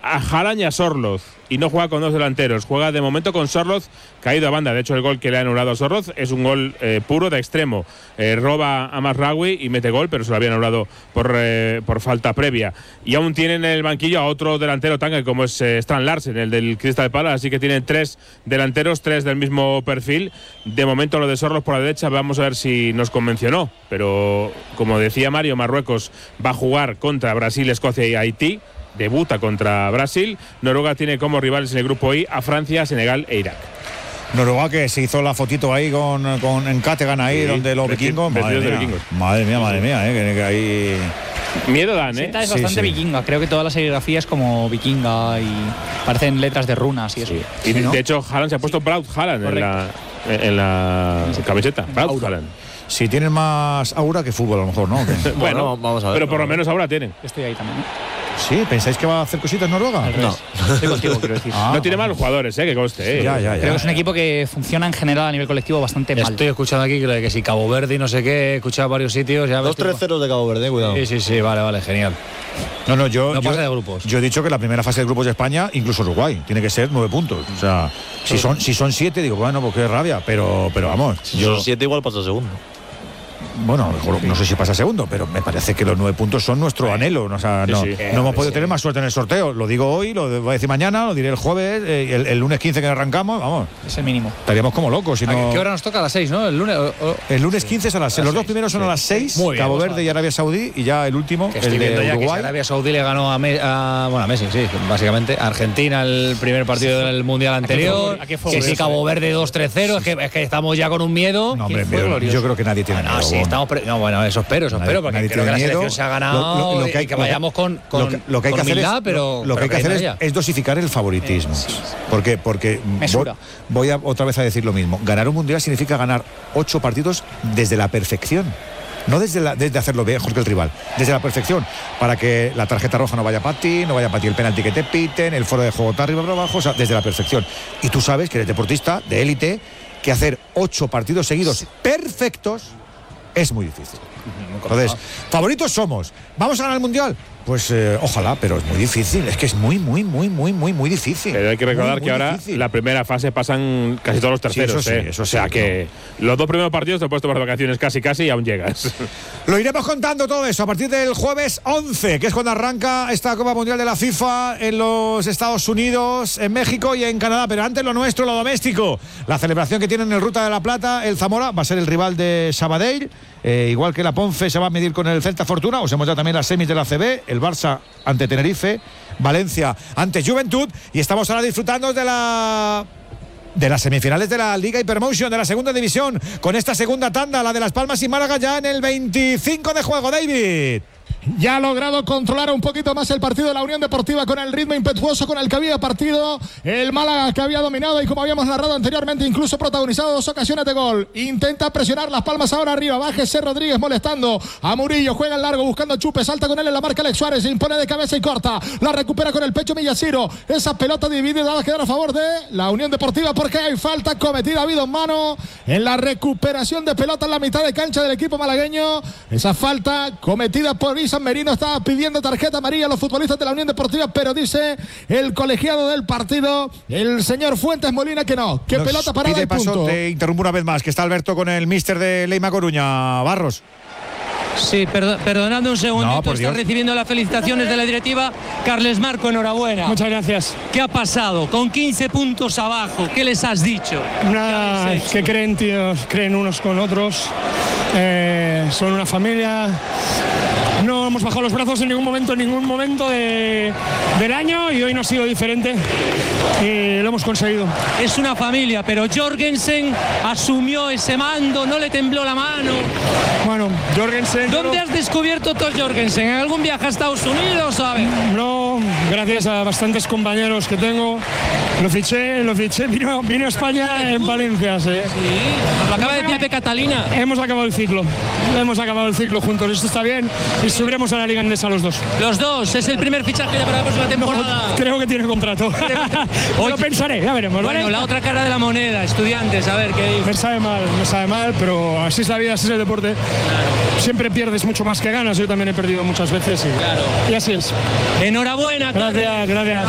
a Haaland y a Sorloth, y no juega con dos delanteros, juega de momento con Sorloth caído a banda. De hecho, el gol que le ha anulado a Sorloth es un gol puro de extremo, roba a Mazraoui y mete gol, pero se lo había anulado por falta previa. Y aún tienen en el banquillo a otro delantero tanque como es Strand Larsen, el del Crystal Palace, así que tienen tres delanteros, tres del mismo perfil. De momento lo de Sorloth por la derecha, vamos a ver si nos convencionó, pero como decía Mario, Marruecos va a jugar contra Brasil, Escocia y Haití. Debuta contra Brasil. Noruega tiene como rivales en el grupo I a Francia, Senegal e Irak. Noruega, que se hizo la fotito ahí en Kattegat ahí, sí, donde los vikingos. Madre mía, que ahí miedo dan, es bastante vikinga. Creo que toda la serigrafía es como vikinga y parecen letras de runas y eso. Sí. Y ¿no? De hecho, Haaland se ha puesto Braut Haaland en la camiseta. Braut Haaland. Si tienen más aura que fútbol, a lo mejor, ¿no? Bueno, vamos a ver. Pero por lo menos aura tienen. Estoy ahí también, ¿Sí? ¿Pensáis que va a hacer cositas Noruega? No. Estoy contigo, quiero decir. No tiene malos jugadores, que conste. Ya. Creo que es un equipo que funciona en general a nivel colectivo bastante mal. Estoy escuchando aquí que si Cabo Verde y no sé qué, he escuchado varios sitios. 2-3-0 de Cabo Verde, cuidado. Sí, vale, genial. No, yo pasa de grupos. Yo he dicho que la primera fase de grupos de España, incluso Uruguay, tiene que ser 9 puntos. O sea, si son 7, digo, bueno, pues qué rabia, pero vamos. Si son 7 igual pasa segundo. Bueno, no sé si pasa segundo, pero me parece que los 9 puntos son nuestro anhelo. O sea, no hemos podido tener más suerte en el sorteo. Lo digo hoy, lo voy a decir mañana, lo diré el jueves, el lunes 15 que arrancamos, vamos. Es el mínimo. Estaríamos como locos. Si no... ¿Qué hora nos toca? A las 6, ¿no? El lunes 15 es a las 6. Los dos primeros son a las 6, Cabo Verde y Arabia Saudí, y ya el último, el de Uruguay. Arabia Saudí le ganó a Messi, sí, básicamente. Argentina el primer partido del Mundial anterior. Que si Cabo Verde 2-3-0, es que estamos ya con un miedo. No, hombre, yo creo que nadie tiene miedo. Sí, estamos eso espero, porque creo que la selección se ha ganado y que vayamos con humildad, pero lo que hay que hacer es dosificar el favoritismo. Porque voy otra vez a decir lo mismo. Ganar un mundial significa ganar 8 partidos desde la perfección. No desde hacerlo mejor que el rival, desde la perfección, para que la tarjeta roja no vaya para ti, el penalti que te piten, el foro de juego está arriba para abajo, o sea, desde la perfección. Y tú sabes que eres deportista de élite, que hacer 8 partidos seguidos perfectos es muy difícil. Entonces, favoritos somos. ¿Vamos a ganar el mundial? Pues ojalá, pero es muy difícil. Es que es muy difícil. Pero hay que recordar que ahora la primera fase pasan casi todos los terceros. Eso sí, que los 2 primeros partidos te puedes tomar vacaciones casi y aún llegas. Lo iremos contando todo eso a partir del jueves 11, que es cuando arranca esta Copa Mundial de la FIFA en los Estados Unidos, en México y en Canadá. Pero antes lo nuestro, lo doméstico. La celebración que tienen en el Ruta de la Plata, el Zamora va a ser el rival de Sabadell. Igual que la Ponfe se va a medir con el Celta Fortuna. Os hemos dado también las semis de la CB, el Barça ante Tenerife, Valencia ante Juventud, y estamos ahora disfrutando de las semifinales de la Liga Hypermotion de la segunda división, con esta segunda tanda, la de Las Palmas y Málaga, ya en el 25 de juego. David. Ya ha logrado controlar un poquito más el partido de la Unión Deportiva con el ritmo impetuoso con el que había partido el Málaga, que había dominado y, como habíamos narrado anteriormente, incluso protagonizado 2 ocasiones de gol. Intenta presionar Las Palmas ahora arriba, bájese Rodríguez molestando a Murillo, juega en largo buscando Chupe, salta con él en la marca Alex Suárez, se impone de cabeza y corta, la recupera con el pecho Millasiro, esa pelota dividida va a quedar a favor de la Unión Deportiva porque hay falta cometida, ha habido mano en la recuperación de pelota en la mitad de cancha del equipo malagueño. Esa falta cometida por San Merino, estaba pidiendo tarjeta amarilla a los futbolistas de la Unión Deportiva, pero dice el colegiado del partido, el señor Fuentes Molina, que no, que pelota parada y punto. Te interrumpo una vez más, que está Alberto con el míster de Leima Coruña. Barros. Sí, perdonadme un segundito, no, está recibiendo las felicitaciones de la directiva. Carles Marco, enhorabuena. Muchas gracias. ¿Qué ha pasado? Con 15 puntos abajo, ¿qué les has dicho? Nada, que creen, tíos, creen unos con otros, son una familia. No hemos bajado los brazos en ningún momento del año, y hoy no ha sido diferente y lo hemos conseguido. Es una familia, pero Jorgensen asumió ese mando, no le tembló la mano. Bueno, Jorgensen... ¿Dónde has descubierto tú a Jorgensen? ¿En algún viaje a Estados Unidos, sabes? No, gracias a bastantes compañeros que tengo. Lo fiché, vino a España en Valencia, sí. Lo acaba de decir Pepe Catalina. Hemos acabado el ciclo juntos, esto está bien, y subiremos a la Liga Endesa los dos. Los dos, es el primer fichaje para la próxima temporada. No, creo que tiene contrato. Lo pensaré, ya veremos. Bueno, ¿vale? la otra cara de la moneda, Estudiantes, a ver qué dice. Me sabe mal, pero así es la vida, así es el deporte. Claro. Siempre pierdes mucho más que ganas, yo también he perdido muchas veces y así es. Enhorabuena. Gracias.